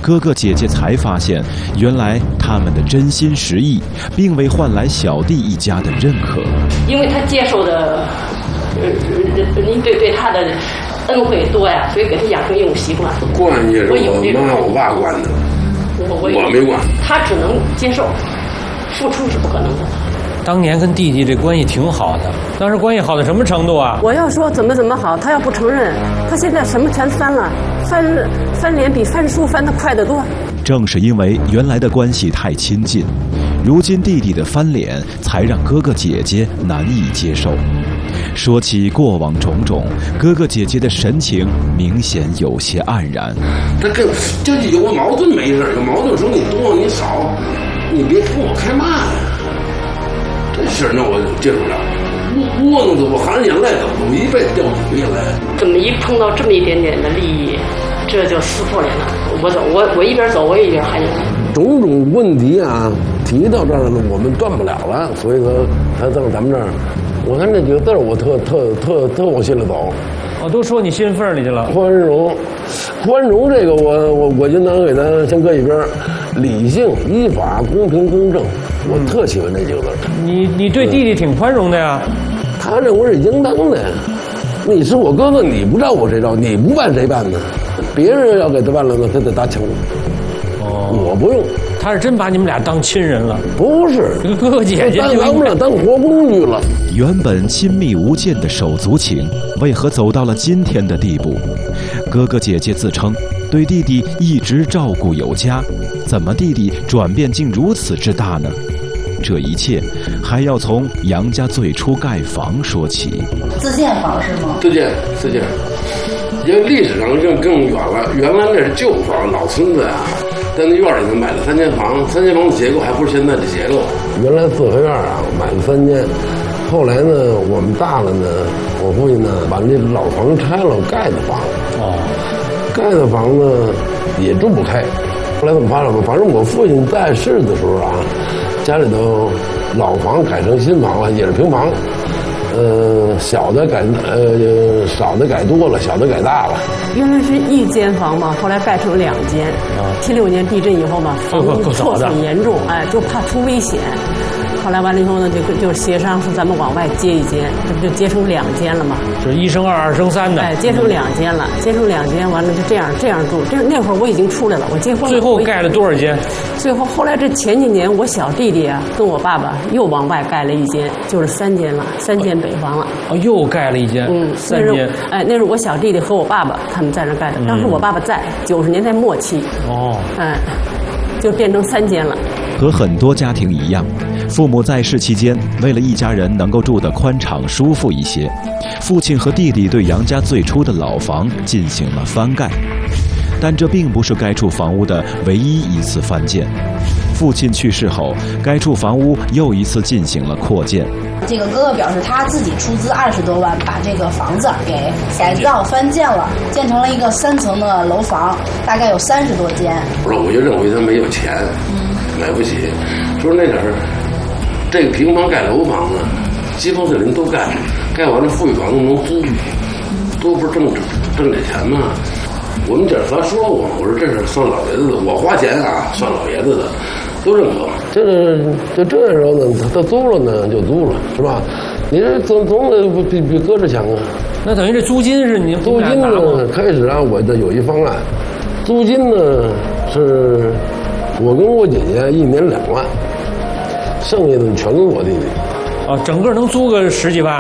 哥哥姐姐才发现，原来他们的真心实意，并未换来小弟一家的认可。 因为他接受的，您对他的恩惠多呀，所以给他养成一种习惯。 惯也是我妈我爸惯的，我没惯。 他只能接受，付出是不可能的。 当年跟弟弟这关系挺好的，当时关系好到什么程度啊？ 我要说怎么好，他要不承认，他现在什么全翻了，翻脸比翻书翻得快得多。 正是因为原来的关系太亲近，如今弟弟的翻脸，才让哥哥姐姐难以接受。说起过往种种，哥哥姐姐的神情明显有些黯然。 他跟就是有矛盾没事，有矛盾说你多你少，你别跟我开骂呀。这事那我就接受不了，窝囊子我含着眼泪走，我一辈子掉底下来。 怎么一碰到这么一点点的利益，这就撕破脸了。我一边走我也一边含眼泪。 种种问题啊，提到这儿了，我们断不了了，所以说他到咱们这儿，我看这几个字我特往心里走。 我都说你心缝里去了。 宽容这个我就能给他先搁一边，理性、依法、公平、公正，我特喜欢这几个字。 你对弟弟挺宽容的呀？ 他认为是应当的。你是我哥哥，你不照我谁照？你不办谁办呢？别人要给他办了呢，他得搭腔。我不用。 他是真把你们俩当亲人了？ 不是， 哥哥姐姐把我们俩当活工具了。 原本亲密无间的手足情，为何走到了今天的地步？哥哥姐姐自称对弟弟一直照顾有加，怎么弟弟转变竟如此之大呢？这一切还要从杨家最初盖房说起。 自建房是吗？ 自建，因为历史上更远了。原来那是旧房，老村子呀，在那院里头买了3间房，3间房的结构还不是现在的结构。原来4合院啊，买了3间，后来呢，我们大了呢，我父亲呢把那老房拆了，盖的房。盖的房呢也住不开。后来怎么发展呢？反正我父亲在世的时候啊，家里头老房改成新房了，也是平房。小的改少的改多了，小的改大了。 原来是1间房嘛，后来盖成2间。76年地震以后嘛，房屋破损严重，就怕出危险。后来完了以后呢，就协商说咱们往外接1间，这不就接成2间了吗？ 是1生2，2生3的。 接成2间了，接成2间，完了就这样住。那会儿我已经出来了，我结婚了。 最后盖了多少间？ 最后来这前几年，我小弟弟啊跟我爸爸又往外盖了1间，就是3间了，3间北房了。 又盖了1间，3间。 那是我小弟弟和我爸爸他们在那盖的，当时我爸爸在90年代末期。就变成3间了。 和很多家庭一样，父母在世期间，为了一家人能够住得宽敞舒服一些，父亲和弟弟对杨家最初的老房进行了翻盖。但这并不是该处房屋的唯一一次翻建。父亲去世后，该处房屋又一次进行了扩建。 这个哥哥表示他自己出资20多万把这个房子给改造翻建了，建成了一个3层的楼房，大概有30多间。 不是，我就认为他没有钱，买不起。说那点儿，这个平房盖楼房呢，街坊四邻都盖，盖完了富裕房子能租，多不是挣这钱吗？我们姐儿仨说过，我说这是算老爷子的，我花钱啊，算老爷子的。都认可，就这时候呢，他租了呢就租了，是吧？你这总得比搁着强啊。 那等于这租金是你租金呢？开始啊，我这有一方案，租金呢是我跟我姐姐1年2万，剩下的全跟我弟弟。 整个能租个10几万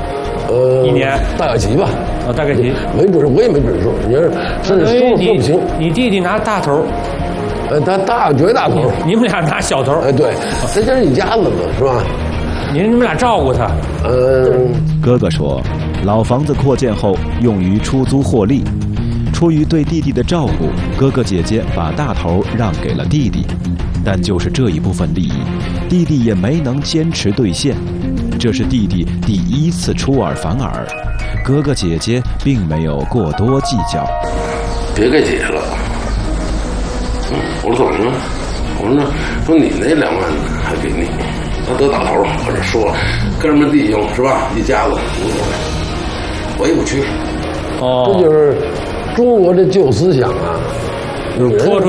，1年大概齐吧。 大概齐。 没准，我也没准数。你要是说不行， 你弟弟拿大头。 他绝大头， 你们俩拿小头。 对，这就是一家子嘛，是吧？ 你们俩照顾他。 哥哥说，老房子扩建后用于出租获利，出于对弟弟的照顾，哥哥姐姐把大头让给了弟弟，但就是这一部分利益，弟弟也没能坚持兑现。这是弟弟第1次出尔反尔，哥哥姐姐并没有过多计较。 别给姐姐了。我说怎么了？我说你那2万还给你，他得大头，我这说哥们弟兄是吧？一家子无所谓，我也不去。这就是中国这旧思想啊， 拖出